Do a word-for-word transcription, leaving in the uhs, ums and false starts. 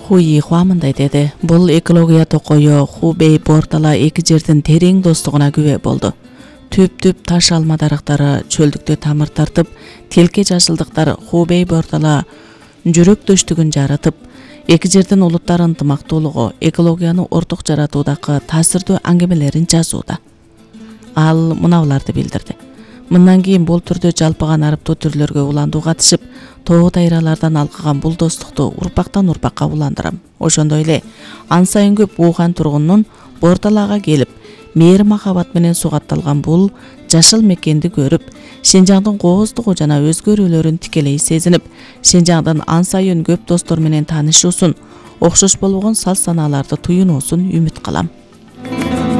Хуи хуамындай деди. Бул экология токою Хубей Бортала эки жердин терең достугуна күбө болду. Түп-түп таш алма дарактары чөлдүктө тамыр тартып, телке жашылдыктар Хубей Бортала жүрөктөштүгүн жаратып, эки жердин улуттар ынтымактуулугу экологияны орток жаратуудагы таасирдүү аңгемелерин жазууда. Ал мынабуларды билдирди. Мындан кийин бул түрдө жалпыган арыптуу түрлөргө уландуу катышып, тоо дайралардан алкаган бул достукту урпактан урпакка уландырам. Ошондой эле ан сайын көп Ухан тургунунун Борталага келип, мээри махабат менен сугатталган бул жашыл мекенди көрүп, Шинжаңдын кооздугу жана өзгөрүүлөрүн тикелей сезинип, Шинжаңдын ан сайын көп достор менен таанышуусун, окшош болгон сал санааларды туюнуусун үмүт кылам.